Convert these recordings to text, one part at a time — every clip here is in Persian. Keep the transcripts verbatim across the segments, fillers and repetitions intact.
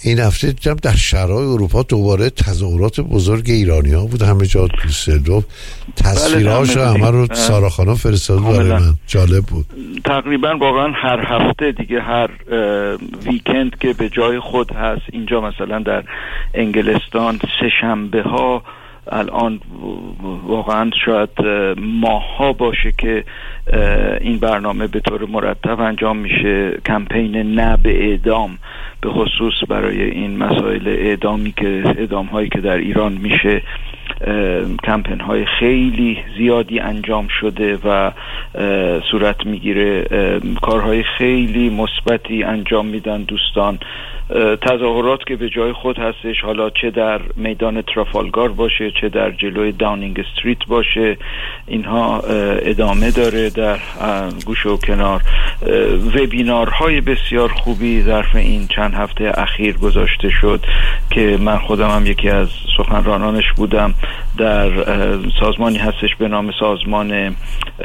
این هفته دیدم در شهرهای اروپا دوباره تظاهرات بزرگ ایرانی ها بود، همه جا دوسلدورف. تصویرهاش همه رو سارا خانم فرستاد برای من، جالب بود. تقریبا واقعا هر هفته دیگه، هر ویکند که به جای خود هست. اینجا مثلا در انگلستان سه شنبه ها الان واقعا شاید ماه‌ها باشه که این برنامه به طور مرتب انجام میشه. کمپین نه به اعدام، به خصوص برای این مسائل اعدامی که اعدام هایی که در ایران میشه، کمپین های خیلی زیادی انجام شده و صورت میگیره. کارهای خیلی مثبتی انجام میدن دوستان. تظاهرات که به جای خود هستش، حالا چه در میدان ترافالگار باشه، چه در جلوی داونینگ استریت باشه، اینها ادامه داره. در گوشه و کنار وبینارهای بسیار خوبی ظرف این چند هفته اخیر گذاشته شد که من خودم هم یکی از سخنرانانش بودم. در سازمانی هستش به نام سازمان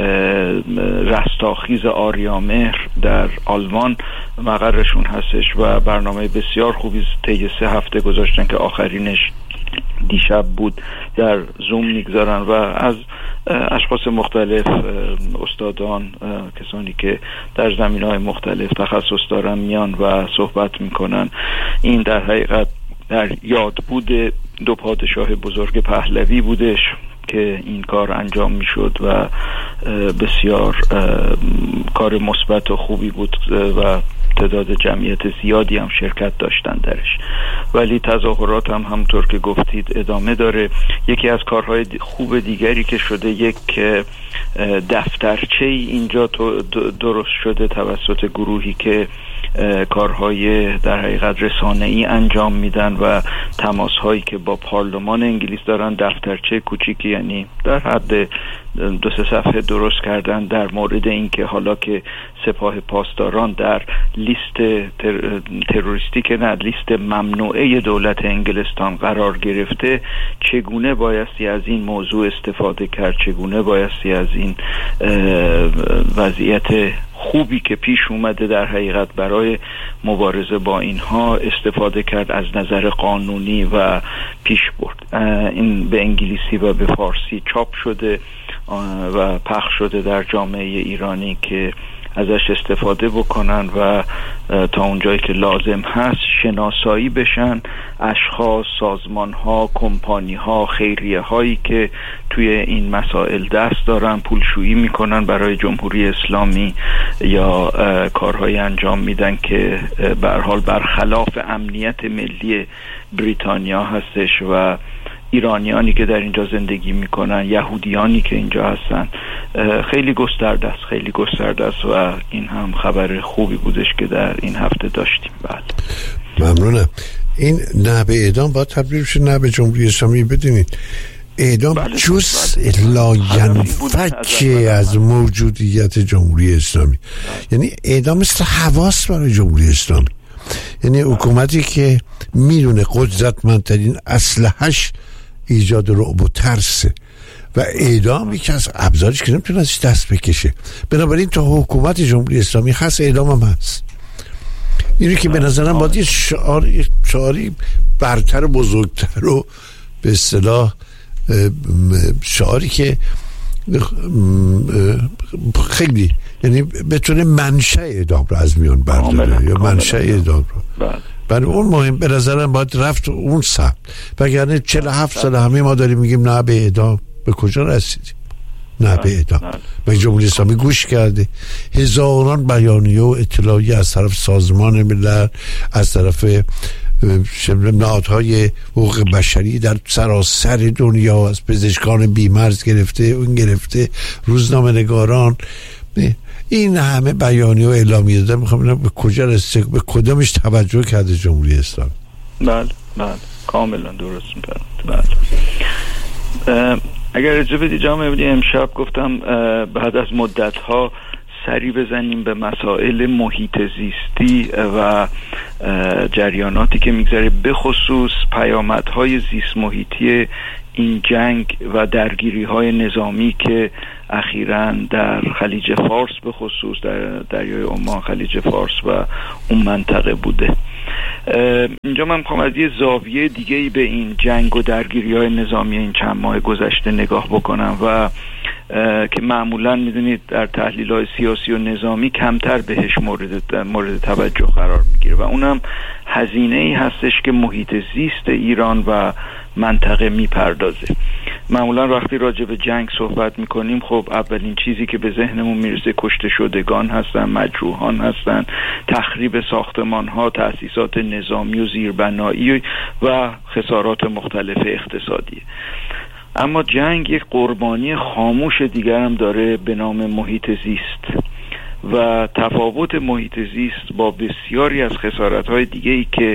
رستاخیز آریامهر در آلمان مقرشون هستش و برنامه بسیار خوبی طی سه هفته گذاشتن که آخرینش دیشب بود. در زوم میگذارن و از اشخاص مختلف، استادان، کسانی که در زمینه‌های مختلف تخصص دارن میان و صحبت میکنن. این در حقیقت در یاد بود دو پادشاه بزرگ پهلوی بودش که این کار انجام میشد و بسیار کار مثبت و خوبی بود و تعداد جمعیت زیادی هم شرکت داشتن درش. ولی تظاهرات هم همطور که گفتید ادامه داره. یکی از کارهای خوب دیگری که شده، یک دفترچه اینجا درست شده توسط گروهی که کارهای در حقیقت رسانه‌ای انجام میدن و تماس‌هایی که با پارلمان انگلیس دارن. دفترچه کوچیکی، یعنی در حد دو سه صفحه درست کردن در مورد اینکه حالا که سپاه پاسداران در لیست تر... تروریستی که نه لیست ممنوعه دولت انگلستان قرار گرفته، چگونه بایستی از این موضوع استفاده کرد، چگونه بایستی از این وضعیت خوبی که پیش اومده در حقیقت برای مبارزه با اینها استفاده کرد از نظر قانونی و پیش برد. این به انگلیسی و به فارسی چاپ شده و پخش شده در جامعه ایرانی که ازش استفاده بکنن و تا اونجایی که لازم هست شناسایی بشن اشخاص، سازمان ها، کمپانی ها، خیریه هایی که توی این مسائل دست دارن، پولشویی میکنن برای جمهوری اسلامی یا کارهایی انجام میدن که به هر حال برخلاف امنیت ملی بریتانیا هستش و ایرانیانی که در اینجا زندگی میکنن، یهودیانی که اینجا هستن. خیلی گسترده است، خیلی گسترده است و این هم خبر خوبی بودش که در این هفته داشتیم. بعد ممنونم. این نه به اعدام باید تبدیل شه نه به جمهوری اسلامی. بدونید اعدام بله جز لاینفک از موجودیت جمهوری اسلامی، یعنی اعدام مثل حواس برای جمهوری اسلامی. یعنی حکومتی که میدونه قدرتمندترین اسلحه‌اش ایجاد رعب و ترسه و اعدامی که از ابزارش که نمیتونه ازش دست بکشه. بنابراین تا حکومت جمهوری اسلامی هست اعدام هم هست. اینو که به نظرم باید یه شعار شعاری برتر و بزرگتر و به اصطلاح شعاری که خیلی یعنی بتونه منشأ اعدام رو از میان برداره یا منشأ اعدام رو. برای اون مهم به نظرم باید رفت اون سمت. وگرنه چهل و هفت سال همه ما داریم میگیم نه به اعدام. به کجا رسیدیم؟ نه به اعدام. به جمهوری اسلامی گوش کرده. هزاران بیانیه و اطلاعیه از طرف سازمان ملل، از طرف نهادهای حقوق بشری در سراسر دنیا، از پزشکان بیمرز گرفته اون گرفته روزنامه نگاران، این همه بیانیه و اعلامیه دادن. میخوام ببینم به کجا رسید، به کدامش توجه کرده جمهوری اسلامی؟ بله بله کاملا درست می‌فرمایید. بله اگر اجازه بدی جناب مبدی، امشب گفتم بعد از مدت‌ها سری بزنیم به مسائل محیط زیستی و جریاناتی که میگذره، به خصوص پیامدهای زیست محیطی این جنگ و درگیری‌های نظامی که اخیراً در خلیج فارس، به خصوص در دریای عمان، خلیج فارس و اون منطقه بوده. اینجا من میخوام از یه زاویه دیگه‌ای به این جنگ و درگیری‌های نظامی این چند ماه گذشته نگاه بکنم و که معمولا میدونید در تحلیل‌های سیاسی و نظامی کمتر بهش مورد مورد توجه قرار میگیره و اونم هزینه‌ای هستش که محیط زیست ایران و منطقه میپردازه. معمولا وقتی راجع به جنگ صحبت میکنیم خب اولین چیزی که به ذهنمون میرسه کشته شدگان هستن، مجروحان هستن، تخریب ساختمان ها، تأسیسات نظامی و زیربنایی و خسارات مختلف اقتصادی. اما جنگ یک قربانی خاموش دیگر هم داره به نام محیط زیست و تفاوت محیط زیست با بسیاری از خسارت‌های دیگه‌ای که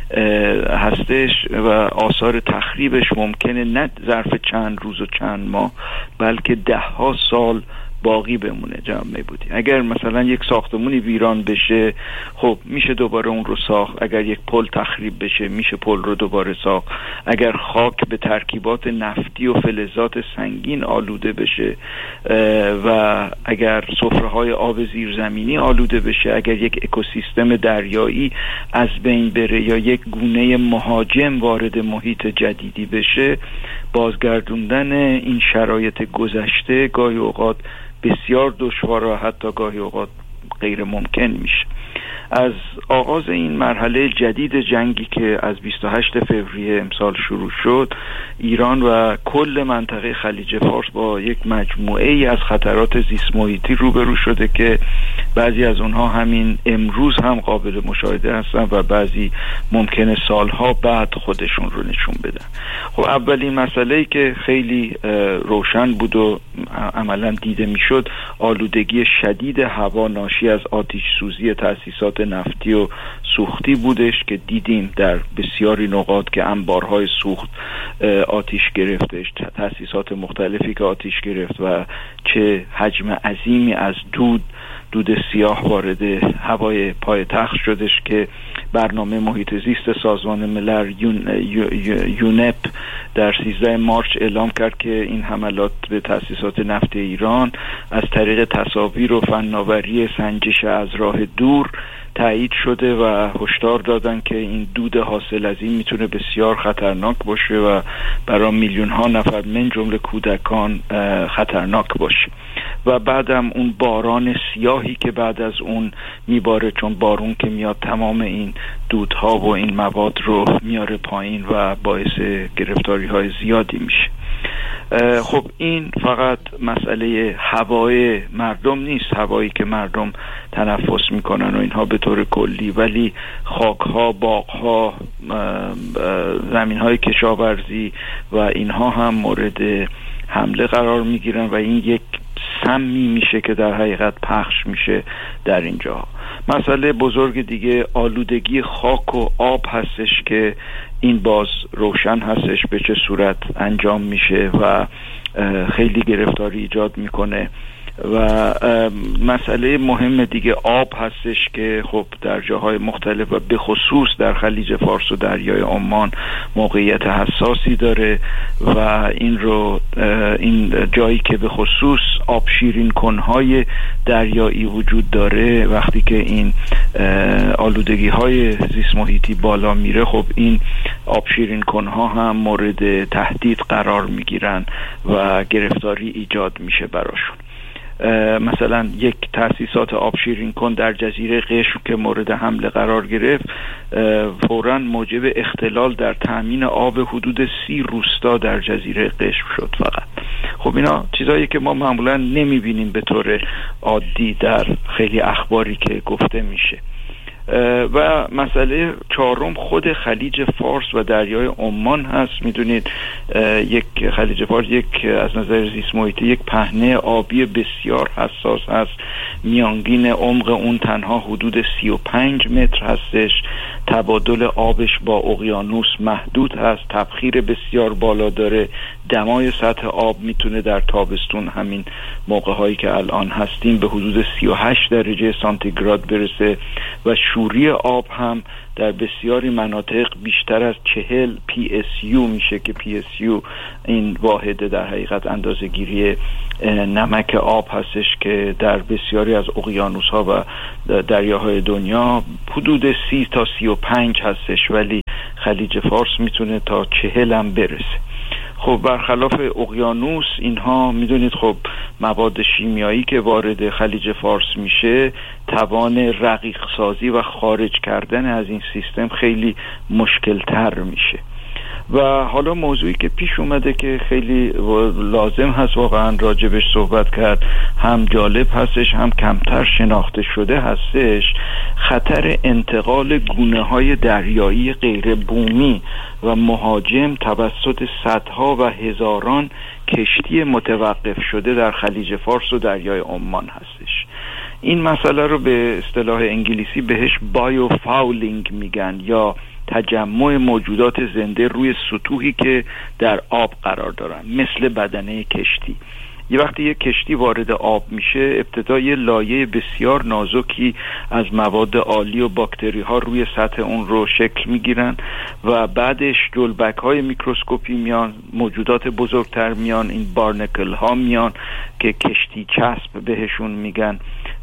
هستش و آثار تخریبش ممکنه نه ظرف چند روز و چند ماه بلکه ده ها سال باقی بمونه. جنبه بودی اگر مثلا یک ساختمونی ویران بشه خب میشه دوباره اون رو ساخت، اگر یک پل تخریب بشه میشه پل رو دوباره ساخت، اگر خاک به ترکیبات نفتی و فلزات سنگین آلوده بشه و اگر سفره‌های آب زیرزمینی آلوده بشه، اگر یک اکوسیستم دریایی از بین بره یا یک گونه مهاجم وارد محیط جدیدی بشه، بازگردوندن این شرایط گذشته گاهی اوقات بسیار دشوار و حتی گاهی اوقات غیر ممکن میشه. از آغاز این مرحله جدید جنگی که از بیست و هشتم فوریه امسال شروع شد، ایران و کل منطقه خلیج فارس با یک مجموعه ای از خطرات زیست محیطی روبرو شده که بعضی از اونها همین امروز هم قابل مشاهده هستن و بعضی ممکنه سالها بعد خودشون رو نشون بدن. خب اولین مسئله‌ای که خیلی روشن بود و عملاً دیده میشد آلودگی شدید هوا ناشی از آتش سوزی تأسیسات نفتی و سوختی بودش که دیدیم در بسیاری نقاط که انبارهای سوخت آتش گرفتش، تأسیسات مختلفی که آتش گرفت و چه حجم عظیمی از دود دود سیاه وارد هوای پایتخت شدش که برنامه محیط زیست سازمان ملل یون، یونپ در سیزدهم مارس اعلام کرد که این حملات به تأسیسات نفت ایران از طریق تصاویر و فناوری سنجش از راه دور تایید شده و هشدار دادن که این دود حاصل از این میتونه بسیار خطرناک باشه و برای میلیون ها نفر من جمله کودکان خطرناک باشه. و بعدم اون باران سیاهی که بعد از اون میباره، چون بارون که میاد تمام این دودها و این مواد رو میاره پایین و باعث گرفتاری های زیادی میشه. خب این فقط مسئله هوای مردم نیست، هوایی که مردم تنفس میکنن و اینها به طور کلی، ولی خاکها، باغها، زمینهای کشاورزی و اینها هم مورد حمله قرار میگیرن و این یک سمی میشه که در حقیقت پخش میشه در اینجا. مسئله بزرگ دیگه آلودگی خاک و آب هستش که این باز روشن هستش به چه صورت انجام میشه و خیلی گرفتاری ایجاد میکنه. و مسئله مهم دیگه آب هستش که خب در جاهای مختلف و به خصوص در خلیج فارس و دریای عمان موقعیت حساسی داره و این رو این جایی که به خصوص آب شیرین کنهای دریایی وجود داره، وقتی که این آلودگی های زیست محیطی بالا میره خب این آب شیرین کنها هم مورد تهدید قرار میگیرن و گرفتاری ایجاد میشه براشون. مثلا یک تأسیسات آب شیرین کن در جزیره قشم که مورد حمله قرار گرفت فوراً موجب اختلال در تأمین آب حدود سی روستا در جزیره قشم شد فقط. خب اینا چیزایی که ما معمولاً نمیبینیم به طور عادی در خیلی اخباری که گفته میشه. و مسئله چهارم خود خلیج فارس و دریای عمان هست. میدونید یک خلیج فارس یک از نظر زیست محیطی یک پهنه آبی بسیار حساس هست، میانگین عمق اون تنها حدود سی و پنج متر هستش، تبادل آبش با اقیانوس محدود هست، تبخیر بسیار بالا داره، دمای سطح آب میتونه در تابستون همین موقع هایی که الان هستیم به حدود سی و هشت درجه سانتیگراد برسه و شوری آب هم در بسیاری مناطق بیشتر از چهل پی اس یو میشه که پی اس یو این واحد در حقیقت اندازه گیری نمک آب هستش که در بسیاری از اقیانوس ها و دریاهای دنیا حدود سی تا سی و پنج هستش، ولی خلیج فارس میتونه تا چهل هم برسه. خب برخلاف اقیانوس اینها میدونید خب مواد شیمیایی که وارد خلیج فارس میشه توان رقیق سازی و خارج کردن از این سیستم خیلی مشکل تر میشه. و حالا موضوعی که پیش اومده که خیلی لازم هست واقعا راجبش صحبت کرد، هم جالب هستش هم کمتر شناخته شده هستش، خطر انتقال گونه های دریایی غیر بومی و مهاجم توسط صدها و هزاران کشتی متوقف شده در خلیج فارس و دریای عمان هستش. این مسئله رو به اصطلاح انگلیسی بهش بایو فاولینگ میگن، یا تجمع موجودات زنده روی سطوحی که در آب قرار دارن، مثل بدنه کشتی. یه وقتی یه کشتی وارد آب میشه، ابتدا یه لایه بسیار نازکی از مواد آلی و باکتری ها روی سطح اون رو شکل میگیرن و بعدش جلبک های میکروسکوپی میان، موجودات بزرگتر میان، این بارنکل ها میان که کشتی چسب بهشون میگن،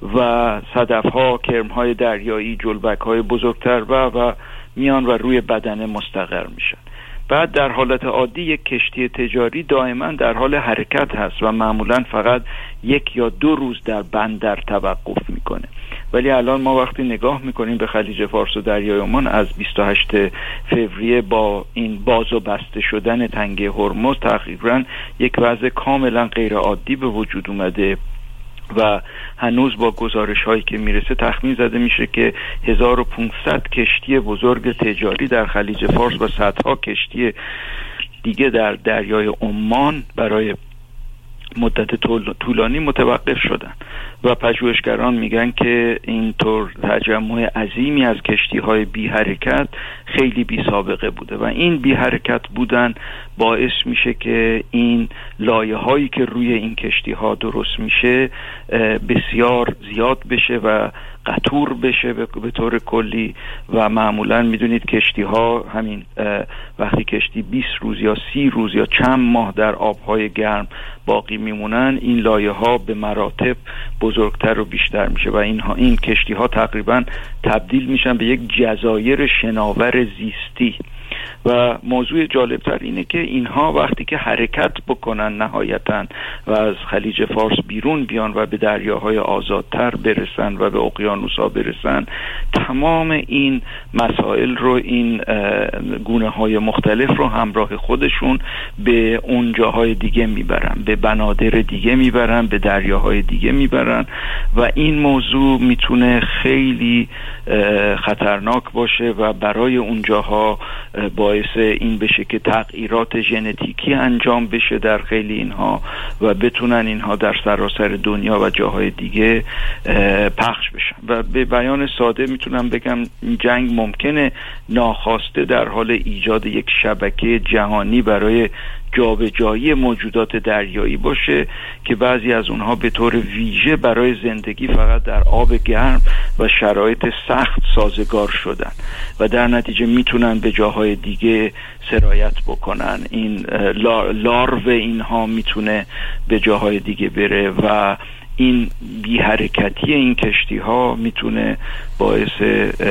و صدف ها، کرم های دریایی، جلبک های بزرگتر و و میان و روی بدنه مستقر میشن. بعد در حالت عادی یک کشتی تجاری دائما در حال حرکت هست و معمولا فقط یک یا دو روز در بندر توقف میکنه، ولی الان ما وقتی نگاه میکنیم به خلیج فارس و دریای عمان، از بیست و هشتم فوریه با این باز و بسته شدن تنگه هرمز تقریبا یک وضع کاملا غیر عادی به وجود اومده و هنوز با گزارش هایی که میرسه تخمین زده میشه که هزار و پانصد کشتی بزرگ تجاری در خلیج فارس و صدها کشتی دیگه در دریای عمان برای مدت طولانی متوقف شدن و پژوهشگران میگن که اینطور تجمع عظیمی از کشتی‌های بی حرکت خیلی بی سابقه بوده و این بی حرکت بودن باعث میشه که این لایه‌هایی که روی این کشتی‌ها درست میشه بسیار زیاد بشه و قطور بشه به طور کلی و معمولا میدونید کشتی ها همین وقتی کشتی بیست روز یا سی روز یا چند ماه در آبهای گرم باقی میمونن، این لایه ها به مراتب بزرگتر و بیشتر میشه و این, این کشتی ها تقریبا تبدیل میشن به یک جزایر شناور زیستی. و موضوع جالبتر اینه که اینها وقتی که حرکت بکنن نهایتاً و از خلیج فارس بیرون بیان و به دریاهای آزادتر برسن و به اقیانوس‌ها برسن، تمام این مسائل رو، این گونه‌های مختلف رو همراه خودشون به اون جاهای دیگه میبرن، به بنادر دیگه میبرن، به دریاهای دیگه میبرن و این موضوع میتونه خیلی خطرناک باشه و برای اون جاها باعث این بشه که تغییرات ژنتیکی انجام بشه در خیلی اینها و بتونن اینها در سراسر دنیا و جاهای دیگه پخش بشن. و به بیان ساده میتونم بگم جنگ ممکنه ناخواسته در حال ایجاد یک شبکه جهانی برای جابجایی موجودات دریایی باشه که بعضی از اونها به طور ویژه برای زندگی فقط در آب گرم و شرایط سخت سازگار شدن و در نتیجه میتونن به جاهای دیگه سرایت بکنن. این لارو اینها میتونه به جاهای دیگه بره و این بی حرکتی این کشتی ها میتونه باعث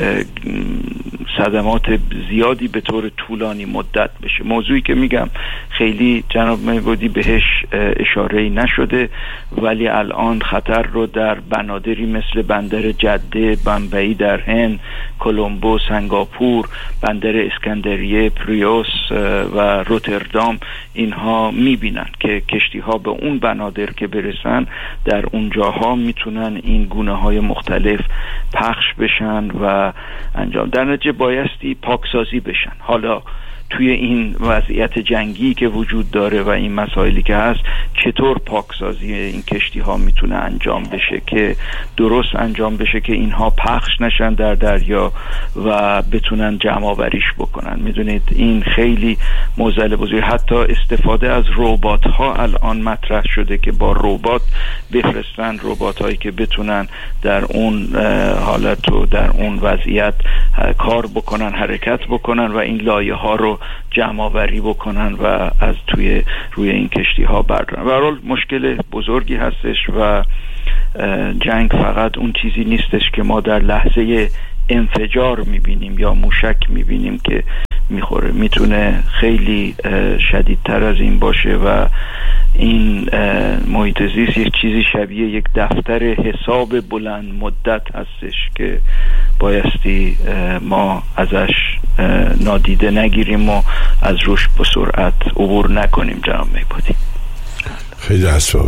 صدمات زیادی به طور طولانی مدت بشه. موضوعی که میگم خیلی جناب مهبودی بهش اشاره‌ای نشده، ولی الان خطر رو در بنادری مثل بندر جده، بمبئی در هند، کلمبو، سنگاپور، بندر اسکندریه، پریوس و روتردام اینها میبینن که کشتی ها به اون بنادر که برسن در اونجاها میتونن این گونه های مختلف پخش بشن و انجام در نتیجه بایستی پاکسازی بشن. حالا توی این وضعیت جنگی که وجود داره و این مسائلی که هست چطور پاکسازی این کشتی ها میتونه انجام بشه که درست انجام بشه که اینها پخش نشن در دریا و بتونن جمع آوریش بکنن. میدونید این خیلی معضل بزرگی. حتی استفاده از ربات ها الان مطرح شده که با ربات بفرستن، ربات هایی که بتونن در اون حالت و در اون وضعیت کار بکنن، حرکت بکنن و این لایه ها رو جمع آوری بکنن و از توی روی این کشتی ها بردارن. به هر حال مشکل بزرگی هستش و جنگ فقط اون چیزی نیستش که ما در لحظه انفجار میبینیم یا موشک میبینیم که میخوره، میتونه خیلی شدیدتر از این باشه و این محیط زیست یک چیزی شبیه یک دفتر حساب بلند مدت هستش که بایستی ما ازش نادیده نگیریم و از روش به سرعت عبور نکنیم. جناب میبادی خیلی اسباب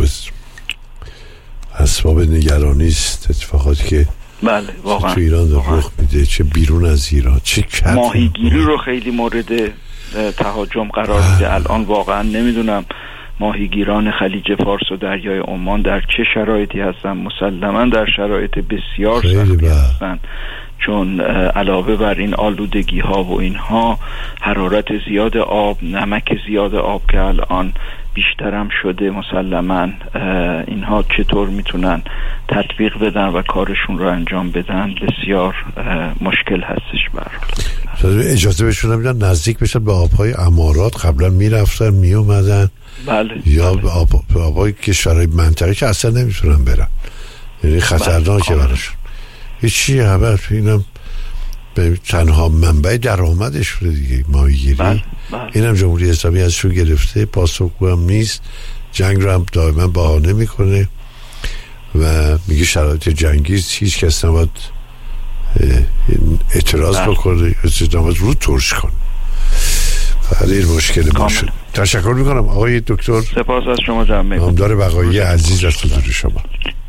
اسباب نگرانی است اتفاقاتی که بله واقعا تو ایران رخ میده، چه بیرون از ایران، چه کف ماهیگیری رو خیلی مورد تهاجم قرار میده. الان واقعا نمیدونم ماهیگیران خلیج فارس و دریای عمان در چه شرایطی هستن. مسلما در شرایط بسیار سختی هستن، چون علاوه بر این آلودگی ها و اینها حرارت زیاد آب، نمک زیاد آب که الان بیشترم شده، مسلما اینها چطور میتونن تطبیق بدن و کارشون رو انجام بدن بسیار مشکل هستش. برای اجازه بهشون نمیدن نزدیک بشن به آبهای امارات، قبلا میرفتن میومدن بله یا بله. به آب به آبهای کشورهای منطقه که اصلا نمیتونن برن، یعنی خطرناکه بله. براشون هیچی خبر. اینم به تنها منبع درآمدش شده دیگه ماهیگیری. بله. بله. اینم جمهوری اسلامی ازشون گرفته، پاسخگو هم نیست، جنگ رو هم دائما بهانه میکنه و میگه شرایط جنگی هیچ کس نباید اعتراض بله. بکنه، نباید رو ترش کنه. بله این مشکل ما شد. تشکر میکنم آقای دکتر. سپاس از شما جناب. نامدار بقایی عزیز از حضور شما.